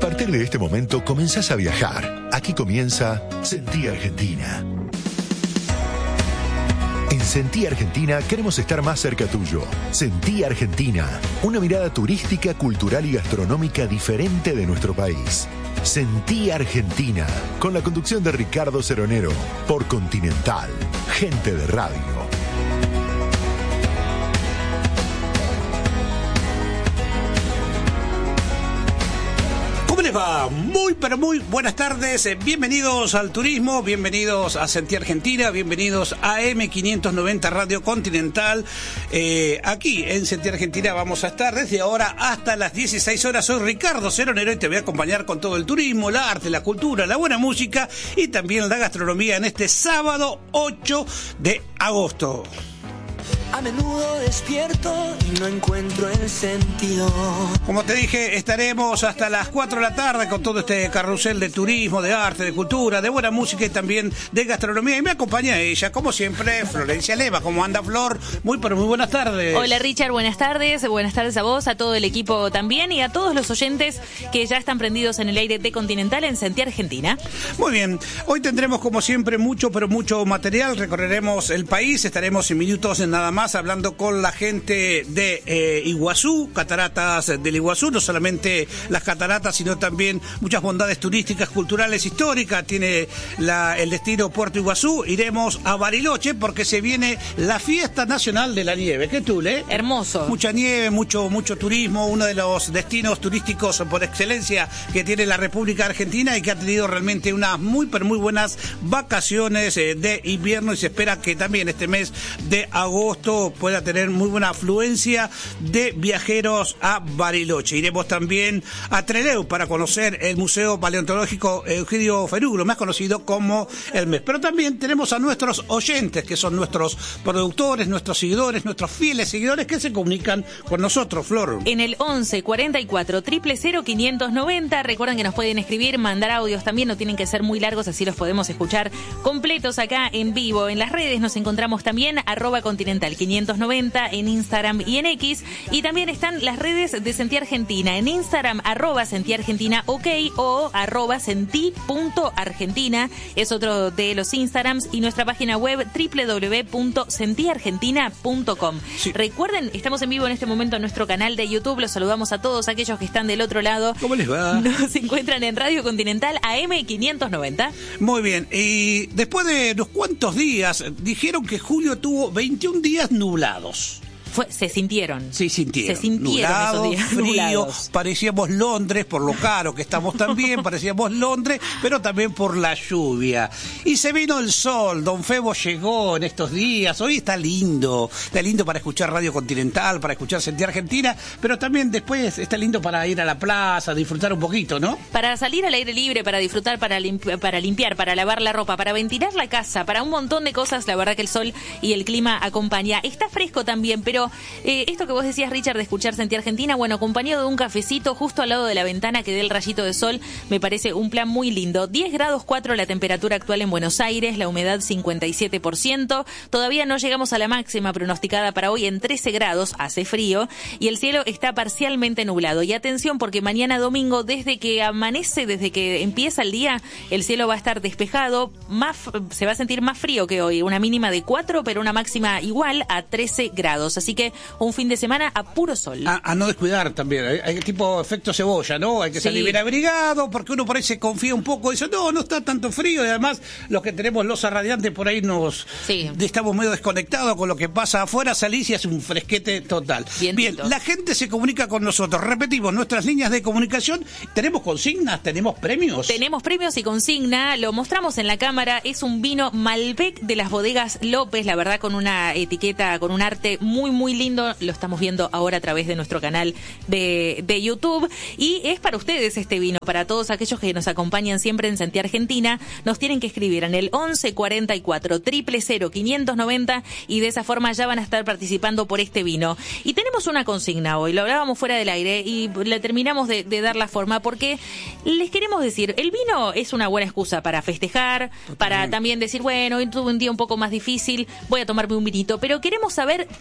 partir de este momento comenzás a viajar. Aquí comienza Sentí Argentina. En Sentí Argentina queremos estar más cerca tuyo. Sentí Argentina, una mirada turística, cultural y gastronómica diferente de nuestro país. Sentí Argentina, con la conducción de Ricardo Ceronero, por Continental, gente de radio. Va. Muy, pero muy buenas tardes. Bienvenidos al turismo, bienvenidos a Sentí Argentina, bienvenidos a M590 Radio Continental. Aquí en Sentí Argentina vamos a estar desde ahora hasta las 16 horas. Soy Ricardo Ceronero y te voy a acompañar con todo el turismo, el arte, la cultura, la buena música y también la gastronomía en este sábado 8 de agosto. A menudo despierto y no encuentro el sentido. Como te dije, estaremos hasta las 4 de la tarde con todo este carrusel de turismo, de arte, de cultura, de buena música y también de gastronomía. Y me acompaña ella, como siempre, Florencia Leva. ¿Cómo anda, Flor? Muy, pero muy buenas tardes. Hola, Richard. Buenas tardes a vos, a todo el equipo también y a todos los oyentes que ya están prendidos en el aire de Continental en Sentí Argentina. Muy bien. Hoy tendremos, como siempre, mucho, pero mucho material. Recorreremos el país. Estaremos en minutos nada más hablando con la gente de Iguazú, cataratas del Iguazú, no solamente las cataratas, sino también muchas bondades turísticas, culturales, históricas. Tiene el destino Puerto Iguazú. Iremos a Bariloche porque se viene la fiesta nacional de la nieve. ¿Qué tú, Hermoso. Mucha nieve, mucho turismo, uno de los destinos turísticos por excelencia que tiene la República Argentina y que ha tenido realmente unas muy, pero muy buenas vacaciones de invierno y se espera que también este mes de agosto pueda tener muy buena afluencia de viajeros a Bariloche. Iremos también a Trelew para conocer el Museo Paleontológico Eugenio Feruglo, más conocido como el MES. Pero también tenemos a nuestros oyentes, que son nuestros productores, nuestros seguidores, nuestros fieles seguidores que se comunican con nosotros, Flor. En el 11 44 000 590, recuerden que nos pueden escribir, mandar audios también, no tienen que ser muy largos, así los podemos escuchar completos acá en vivo. En las redes nos encontramos también @Continental 590 en Instagram y en X, y también están las redes de Sentí Argentina en Instagram @Sentí Argentina OK o @sentí.argentina es otro de los Instagrams, y nuestra página web www.sentiargentina.com. Sí. Recuerden, estamos en vivo en este momento en nuestro canal de YouTube, los saludamos a todos aquellos que están del otro lado. ¿Cómo les va? Nos encuentran en Radio Continental AM590. Muy bien, y después de unos cuantos días, dijeron que julio tuvo 21 días nublados. Se sintieron. Sí, sintieron. Se sintieron nublado, esos días frío, nublados. parecíamos Londres, por lo caro que estamos también, parecíamos Londres, pero también por la lluvia. Y se vino el sol, Don Febo llegó en estos días, hoy está lindo para escuchar Radio Continental, para escuchar Sentí Argentina, pero también después está lindo para ir a la plaza, disfrutar un poquito, ¿no? Para salir al aire libre, para disfrutar, para limpiar, para lavar la ropa, para ventilar la casa, para un montón de cosas, la verdad que el sol y el clima acompaña. Está fresco también, pero esto que vos decías, Richard, de escuchar Sentí Argentina, bueno, acompañado de un cafecito justo al lado de la ventana que dé el rayito de sol, me parece un plan muy lindo. 10 grados 4 la temperatura actual en Buenos Aires, la humedad 57%, todavía no llegamos a la máxima pronosticada para hoy en 13 grados, hace frío, y el cielo está parcialmente nublado. Y atención, porque mañana domingo, desde que amanece, desde que empieza el día, el cielo va a estar despejado, se va a sentir más frío que hoy, una mínima de 4, pero una máxima igual a 13 grados. Así que un fin de semana a puro sol. A no descuidar también, hay tipo efecto cebolla, ¿no? Hay que salir bien abrigado, porque uno por ahí se confía un poco, dice, no está tanto frío, y además los que tenemos losa radiante por ahí estamos medio desconectados con lo que pasa afuera, salís y hace un fresquete total. Bien, la gente se comunica con nosotros, repetimos, nuestras líneas de comunicación, tenemos consignas, tenemos premios. Tenemos premios y consigna, lo mostramos en la cámara, es un vino Malbec de las bodegas López, la verdad con una etiqueta, con un arte muy, muy lindo, lo estamos viendo ahora a través de nuestro canal de YouTube, y es para ustedes este vino, para todos aquellos que nos acompañan siempre en Sentí Argentina, nos tienen que escribir en el 11 44 000 590 y de esa forma ya van a estar participando por este vino. Y tenemos una consigna hoy, lo hablábamos fuera del aire y le terminamos de dar la forma, porque les queremos decir, el vino es una buena excusa para festejar, para también decir, bueno, hoy tuve un día un poco más difícil, voy a tomarme un vinito, pero queremos saber por qué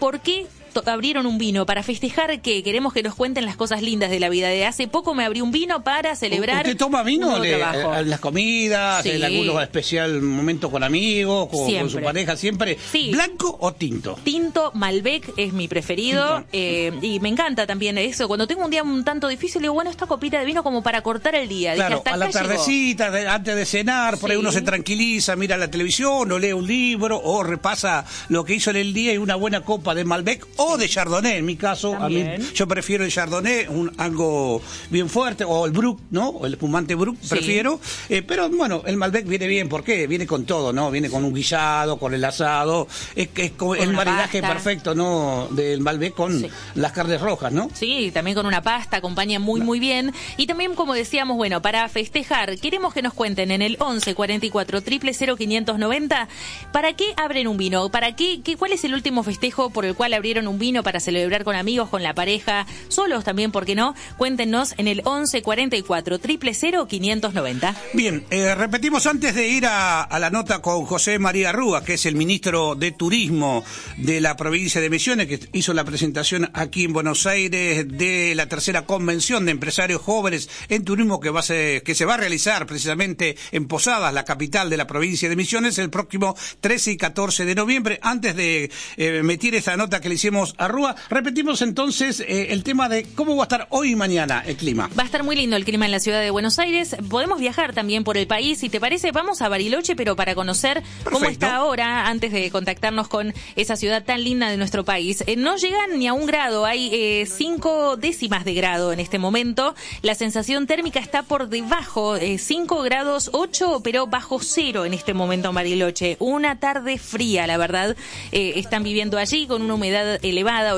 hoy abrieron un vino para festejar que queremos que nos cuenten las cosas lindas de la vida. De hace poco me abrí un vino para celebrar. ¿Usted toma vino en las comidas, sí, en algún especial momento con amigos, con su pareja, siempre? Sí. ¿Blanco o tinto? Tinto, Malbec es mi preferido, y me encanta también eso. Cuando tengo un día un tanto difícil, digo, bueno, esta copita de vino como para cortar el día. Claro, hasta a la tardecita, antes de cenar, por ahí uno se tranquiliza, mira la televisión, o lee un libro, o repasa lo que hizo en el día, y una buena copa de Malbec o de Chardonnay. En mi caso, también. A mí, yo prefiero el Chardonnay, algo bien fuerte, o el Brut, ¿no? O el espumante Brut, prefiero. Pero bueno, el Malbec viene bien, ¿por qué? Viene con todo, ¿no? Viene con un guisado, con el asado, es como el maridaje perfecto, ¿no? Del Malbec con las carnes rojas, ¿no? Sí, también con una pasta, acompaña muy bien. Y también, como decíamos, bueno, para festejar, queremos que nos cuenten en el 11 44 000 590, ¿para qué abren un vino? ¿Para qué, cuál es el último festejo por el cual abrieron un vino para celebrar con amigos, con la pareja, solos también, ¿por qué no? Cuéntenos en el 11 44 000 590. Bien, repetimos antes de ir a la nota con José María Rúa, que es el ministro de Turismo de la provincia de Misiones, que hizo la presentación aquí en Buenos Aires de la tercera convención de empresarios jóvenes en turismo que se va a realizar precisamente en Posadas, la capital de la provincia de Misiones, el próximo 13 y 14 de noviembre. Antes de emitir esta nota que le hicimos a Rúa, repetimos entonces el tema de cómo va a estar hoy y mañana el clima. Va a estar muy lindo el clima en la ciudad de Buenos Aires. Podemos viajar también por el país. Si te parece, vamos a Bariloche, pero para conocer cómo está ahora, antes de contactarnos con esa ciudad tan linda de nuestro país. No llegan ni a 1 grado, hay 5 décimas de grado en este momento. La sensación térmica está por debajo, 5 grados 8, pero bajo cero en este momento en Bariloche. Una tarde fría, la verdad. Están viviendo allí con una humedad elevada,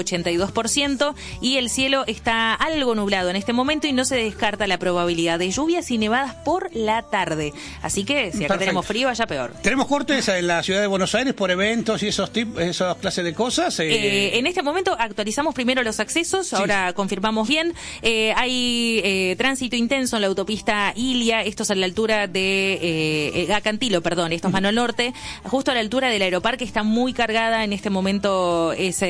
82%, y el cielo está algo nublado en este momento y no se descarta la probabilidad de lluvias y nevadas por la tarde. Así que si acá tenemos frío, allá peor. ¿Tenemos cortes en la ciudad de Buenos Aires por eventos y esas clases de cosas? En este momento actualizamos primero los accesos, ahora confirmamos bien. Hay tránsito intenso en la autopista Ilia, esto es a la altura de Acantilo, perdón, esto es Mano Norte, justo a la altura del Aeroparque. Está muy cargada en este momento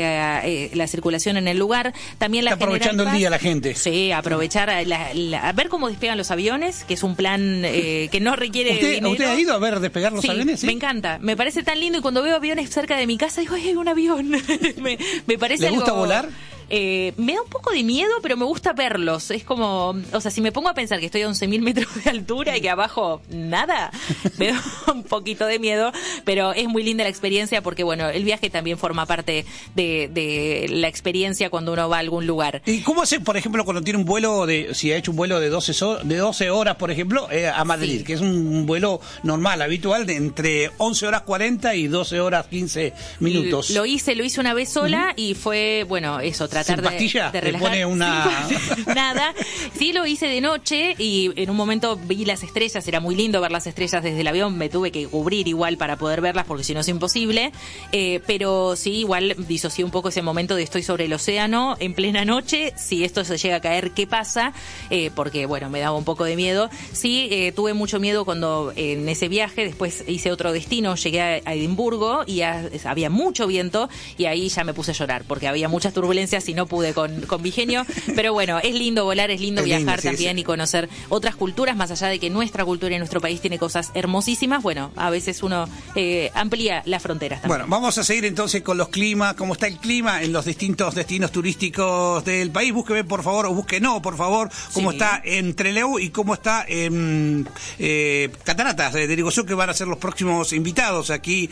la circulación en el lugar. También está aprovechando el día la gente. Sí, aprovechar a ver cómo despegan los aviones, que es un plan que no requiere dinero. ¿Usted ha ido a ver despegar los aviones? Sí, me encanta. Me parece tan lindo, y cuando veo aviones cerca de mi casa digo, ¡ay, hay un avión! me parece ¿Le gusta volar? Me da un poco de miedo, pero me gusta verlos. Es como, o sea, si me pongo a pensar que estoy a 11.000 metros de altura y que abajo nada, me da un poquito de miedo, pero es muy linda la experiencia porque, bueno, el viaje también forma parte de la experiencia cuando uno va a algún lugar. ¿Y cómo hace, por ejemplo, cuando tiene un vuelo si ha hecho un vuelo de 12 horas, por ejemplo, a Madrid, que es un vuelo normal, habitual, de entre 11 horas 40 y 12 horas 15 minutos? Lo hice una vez sola y fue, bueno, eso, tratar de relajar. Pone una... Nada. Sí, lo hice de noche y en un momento vi las estrellas. Era muy lindo ver las estrellas desde el avión. Me tuve que cubrir igual para poder verlas porque si no es imposible. Pero sí, igual disocié un poco ese momento de estoy sobre el océano en plena noche. Si esto se llega a caer, ¿qué pasa? Porque, bueno, me daba un poco de miedo. Sí, tuve mucho miedo cuando en ese viaje, después hice otro destino, llegué a Edimburgo y había mucho viento y ahí ya me puse a llorar porque había muchas turbulencias y no pude con mi genio, pero bueno, es lindo volar, es lindo viajar también y conocer otras culturas, más allá de que nuestra cultura y nuestro país tiene cosas hermosísimas. Bueno, a veces uno amplía las fronteras también. Bueno, vamos a seguir entonces con los climas, cómo está el clima en los distintos destinos turísticos del país. Búsqueme por favor, o búsquenos por favor, cómo está en Trelew y cómo está en Cataratas de Iguazú, que van a ser los próximos invitados aquí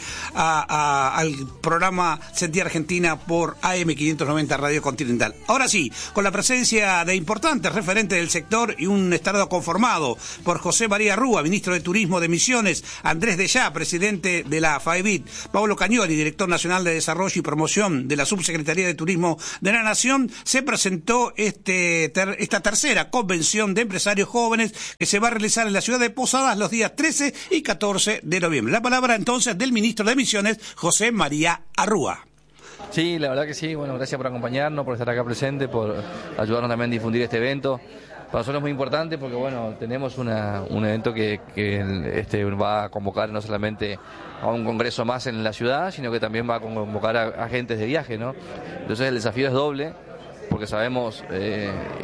al programa Sentir Argentina por AM590 Radio Continental. Ahora sí, con la presencia de importantes referentes del sector y un estado conformado por José María Rúa, ministro de Turismo de Misiones, Andrés Dellá, presidente de la FAEBIT, Pablo Cañoli, director nacional de Desarrollo y Promoción de la Subsecretaría de Turismo de la Nación, se presentó esta tercera convención de empresarios jóvenes que se va a realizar en la ciudad de Posadas los días 13 y 14 de noviembre. La palabra entonces del ministro de Misiones, José María Rúa. Sí, la verdad que sí. Bueno, gracias por acompañarnos, por estar acá presente, por ayudarnos también a difundir este evento. Para nosotros es muy importante porque bueno, tenemos un evento que va a convocar no solamente a un congreso más en la ciudad, sino que también va a convocar a agentes de viaje, ¿no? Entonces el desafío es doble, porque sabemos